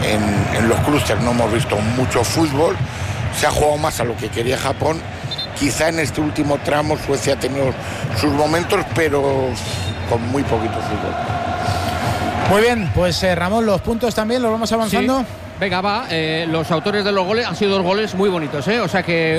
en los clústeres no hemos visto mucho fútbol, se ha jugado más a lo que quería Japón. Quizá en este último tramo Suecia ha tenido sus momentos, pero con muy poquito fútbol. Muy bien, pues Ramón, los puntos también los vamos avanzando. Sí. Venga, va, los autores de los goles han sido 2 goles muy bonitos, o sea que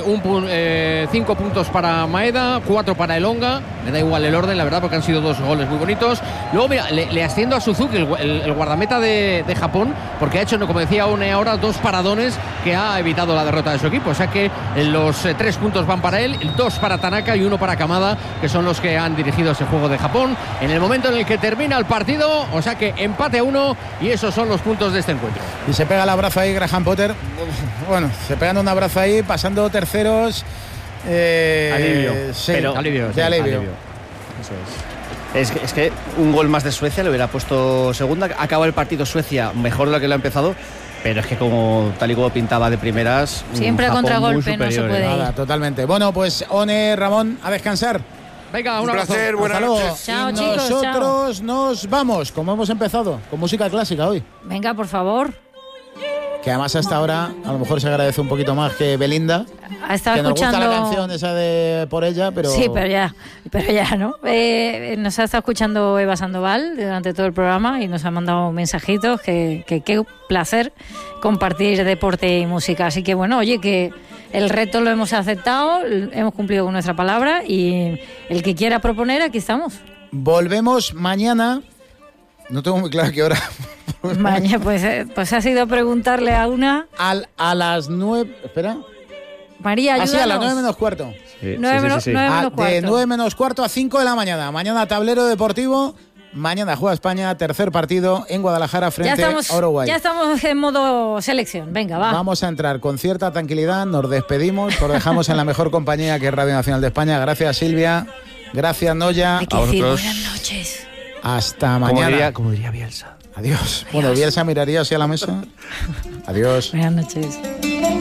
5 puntos para Maeda, 4 para Elonga, me da igual el orden, la verdad, porque han sido 2 goles muy bonitos. Luego, mira, le asciendo a Suzuki, el guardameta de Japón, porque ha hecho, como decía One ahora, 2 paradones que ha evitado la derrota de su equipo, o sea que los 3 puntos van para él, 2 para Tanaka y 1 para Kamada, que son los que han dirigido ese juego de Japón en el momento en el que termina el partido, o sea que empate a 1 y esos son los puntos de este encuentro. Y se pega el abrazo ahí Graham Potter, bueno, se pegan un abrazo ahí, pasando terceros. Alivio, sí, pero alivio. Eso es que un gol más de Suecia le hubiera puesto segunda. Acaba el partido Suecia mejor de lo que lo ha empezado, pero es que tal y como pintaba de primeras, siempre a contragolpe no se puede ir. Nada, totalmente. Bueno, pues One, Ramón, a descansar. Venga, un placer, buenas noches. Chao, y chicos, nosotros nos vamos, como hemos empezado, con música clásica hoy. Venga, por favor. Que además hasta ahora a lo mejor se agradece un poquito más que Belinda. Ha estado que nos escuchando gusta la canción esa de Por ella, pero... Sí, pero ya, ¿no? Nos ha estado escuchando Eva Sandoval durante todo el programa y nos ha mandado mensajitos que qué placer compartir deporte y música. Así que bueno, oye, que el reto lo hemos aceptado, hemos cumplido con nuestra palabra y el que quiera proponer, aquí estamos. Volvemos mañana. No tengo muy claro qué hora. Mañana, pues ha sido preguntarle a una... A las 9... Espera. María, ayúdanos. Sí, a las 9 menos cuarto. Sí. 9 menos cuarto. De 9 menos cuarto a 5 de la mañana. Mañana tablero deportivo. Mañana juega España, tercer partido en Guadalajara frente a Uruguay. Ya estamos en modo selección. Venga, va. Vamos a entrar con cierta tranquilidad. Nos despedimos. Os dejamos en la mejor compañía que es Radio Nacional de España. Gracias, Silvia. Gracias, Noya. Hay que decir buenas noches. Hasta mañana. Como diría Bielsa. Adiós. Bueno, Bielsa miraría hacia la mesa. Adiós. Buenas noches.